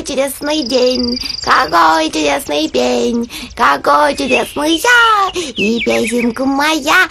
чудесный день, какой чудесный пень, какой чудесный я, и песенка моя.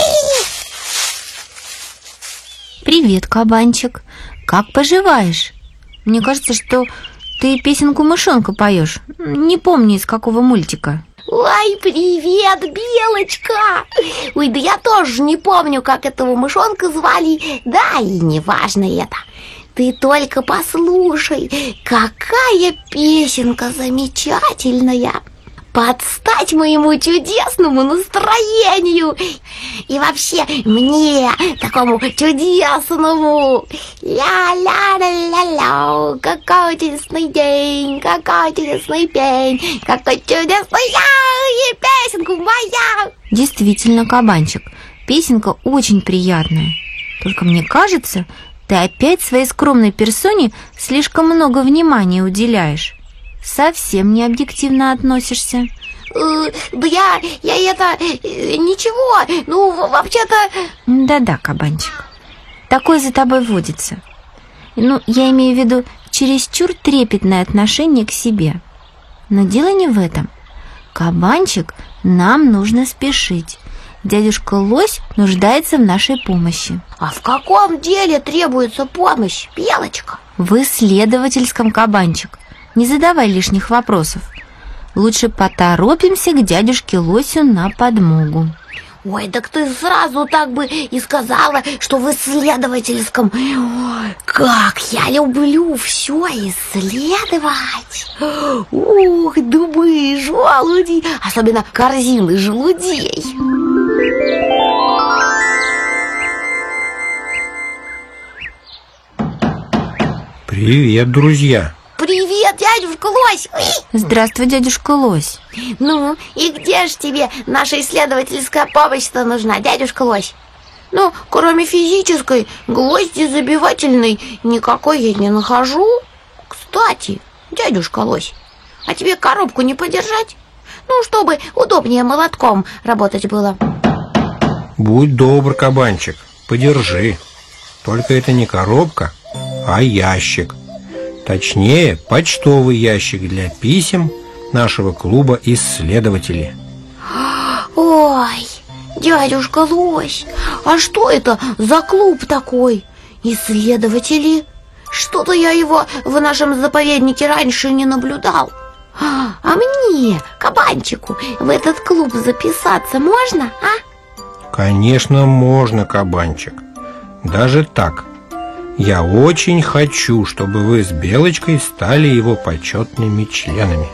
Привет, кабанчик. Как поживаешь? Мне кажется, что ты песенку мышонка поешь. Не помню, из какого мультика. Ой, привет, Белочка! Ой, да я тоже не помню, как этого мышонка звали. Да, и не важно это. Ты только послушай, какая песенка замечательная. Под стать моему чудесному настроению. И вообще мне, такому чудесному. Ля-ля-ля-ля-ля, какой чудесный день, какой чудесный пень, какой чудесный я, и песенка моя. Действительно, кабанчик, песенка очень приятная. Только мне кажется, ты опять своей скромной персоне слишком много внимания уделяешь. Совсем не объективно относишься. Да я это... ничего, ну, вообще-то... Да-да, кабанчик, такое за тобой водится. Ну, я имею в виду чересчур трепетное отношение к себе. Но дело не в этом. Кабанчик, нам нужно спешить. Дядюшка Лось нуждается в нашей помощи. А в каком деле требуется помощь, Белочка? В исследовательском, кабанчик. Не задавай лишних вопросов. Лучше поторопимся к дядюшке Лосю на подмогу. Ой, так ты сразу так бы и сказала, что в исследовательском. Ой, как я люблю все исследовать. Ух, дубы, желуди, особенно корзины желудей. Привет, друзья. Привет, дядюшка Лось. Здравствуй, дядюшка Лось. Ну, и где же тебе наша исследовательская помощь-то нужна, дядюшка Лось? Ну, кроме физической, гвозди забивательной никакой я не нахожу. Кстати, дядюшка Лось, а тебе коробку не подержать? Ну, чтобы удобнее молотком работать было. Будь добр, кабанчик, подержи. Только это не коробка, а ящик. Точнее, почтовый ящик для писем нашего клуба исследователей. Ой, дядюшка Лось, а что это за клуб такой? Исследователи? Что-то я его в нашем заповеднике раньше не наблюдал. А мне, кабанчику, в этот клуб записаться можно, а? Конечно, можно, кабанчик. Даже так. Я очень хочу, чтобы вы с Белочкой стали его почетными членами.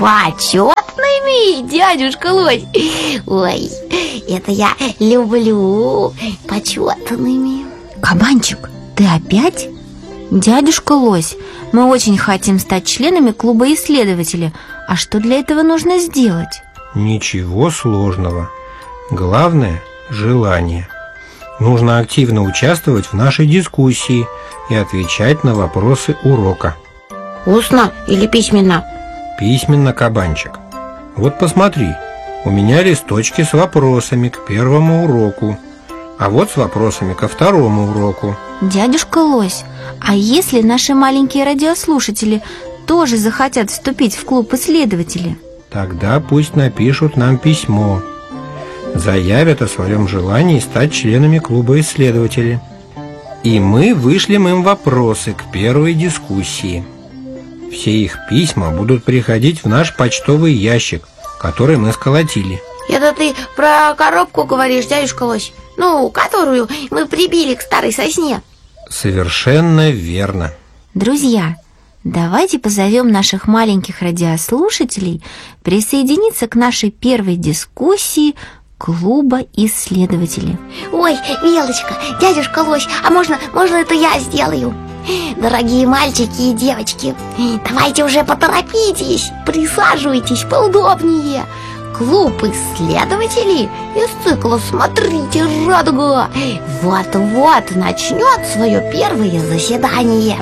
Почетными, дядюшка Лось? Ой, это я люблю, почетными. Кабанчик, ты опять? Дядюшка Лось, мы очень хотим стать членами клуба исследователей. А что для этого нужно сделать? Ничего сложного. Главное – желание. Нужно активно участвовать в нашей дискуссии и отвечать на вопросы урока. Устно или письменно? Письменно, кабанчик. Вот посмотри, у меня листочки с вопросами к первому уроку, а вот с вопросами ко второму уроку. Дядюшка Лось, а если наши маленькие радиослушатели тоже захотят вступить в клуб исследователей? Тогда пусть напишут нам письмо. Заявят о своем желании стать членами клуба исследователей. И мы вышлем им вопросы к первой дискуссии. Все их письма будут приходить в наш почтовый ящик, который мы сколотили. Это ты про коробку говоришь, дядюшка Лось? Ну, которую мы прибили к старой сосне. Совершенно верно. Друзья, давайте позовем наших маленьких радиослушателей присоединиться к нашей первой дискуссии клуба исследователей. Ой, Белочка, дядюшка Лось, а можно это я сделаю? Дорогие мальчики и девочки, давайте уже поторопитесь, присаживайтесь поудобнее. Клуб исследователей из цикла «Смотрите, радуга» вот-вот начнет свое первое заседание.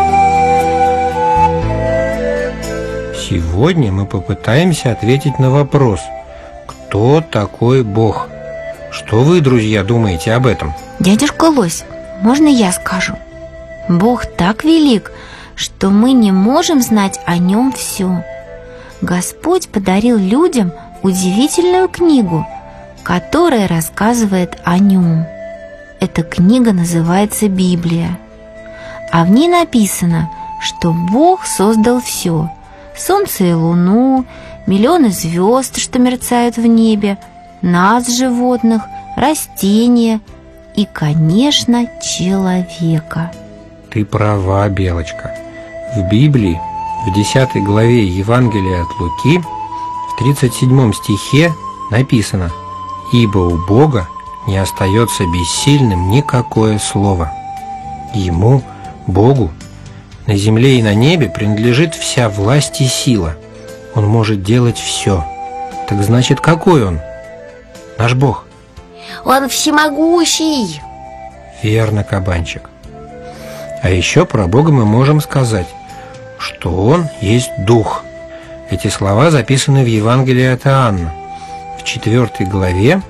Сегодня мы попытаемся ответить на вопрос: кто такой Бог? Что вы, друзья, думаете об этом? Дядюшка Лось, можно я скажу? Бог так велик, что мы не можем знать о нем все. Господь подарил людям удивительную книгу, которая рассказывает о нем. Эта книга называется Библия, а в ней написано, что Бог создал все: солнце и луну, миллионы звезд, что мерцают в небе, нас, животных, растения и, конечно, человека. Ты права, Белочка. В Библии, в 10 главе Евангелия от Луки, в 37 стихе написано: «Ибо у Бога не остается бессильным никакое слово». Ему, Богу, на земле и на небе принадлежит вся власть и сила. Он может делать все. Так значит, какой он? Наш Бог. Он всемогущий. Верно, кабанчик. А еще про Бога мы можем сказать, что Он есть Дух. Эти слова записаны в Евангелии от Иоанна, в 4 главе,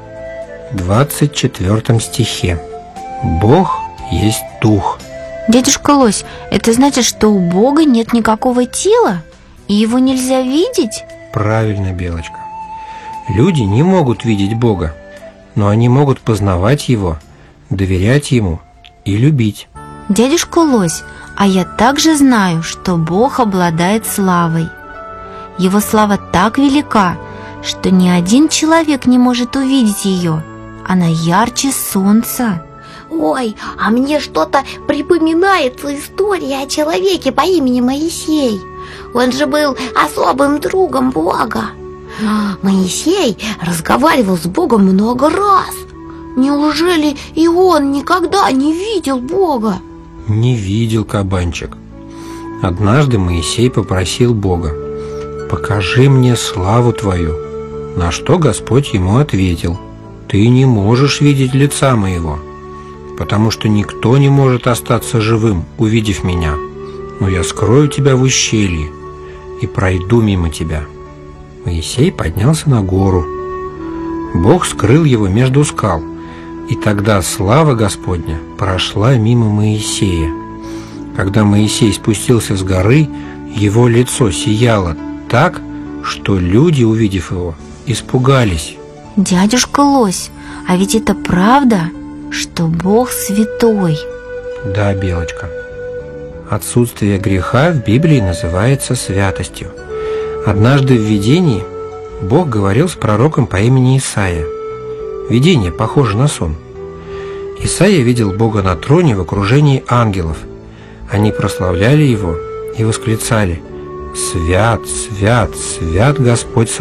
24 стихе. Бог есть Дух. Дядюшка Лось, это значит, что у Бога нет никакого тела, и его нельзя видеть? Правильно, Белочка. Люди не могут видеть Бога, но они могут познавать Его, доверять Ему и любить. Дядюшка Лось, а я также знаю, что Бог обладает славой. Его слава так велика, что ни один человек не может увидеть ее. Она ярче солнца. Ой, а мне что-то припоминается история о человеке по имени Моисей. Он же был особым другом Бога. Моисей разговаривал с Богом много раз. Неужели и он никогда не видел Бога? Не видел, кабанчик. Однажды Моисей попросил Бога: «Покажи мне славу Твою». На что Господь ему ответил: «Ты не можешь видеть лица моего, потому что никто не может остаться живым, увидев меня. Но я скрою тебя в ущелье и пройду мимо тебя». Моисей поднялся на гору. Бог скрыл его между скал, и тогда слава Господня прошла мимо Моисея. Когда Моисей спустился с горы, его лицо сияло так, что люди, увидев его, испугались. Дядюшка Лось, а ведь это правда, что Бог святой? Да, Белочка. Отсутствие греха в Библии называется святостью. Однажды в видении Бог говорил с пророком по имени Исаия. Видение похоже на сон. Исаия видел Бога на троне в окружении ангелов. Они прославляли Его и восклицали: «Свят, свят, свят Господь